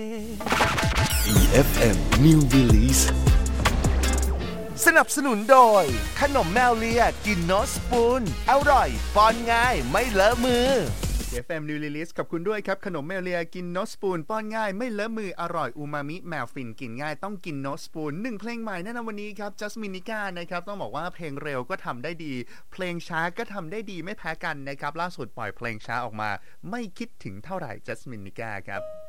EFM New Release สนับสนุนโดยขนมแมวเลียกินโนสปูนอร่อยป้อนง่ายไม่เลอะมือ EFM New Release ขอบคุณด้วยครับขนมแมวเลียกินโนสปูนป้อนง่ายไม่เลอะมืออร่อยอูมามิแมวฟินกินง่ายต้องกินโนสปูน1เพลงใหม่แนะนำวันนี้ครับจัสมินนิก้านะครับต้องบอกว่าเพลงเร็วก็ทำได้ดีเพลงช้าก็ทำได้ดีไม่แพ้กันนะครับล่าสุดปล่อยเพลงช้าออกมาไม่คิดถึงเท่าไหร่จัสมินนิก้าครับ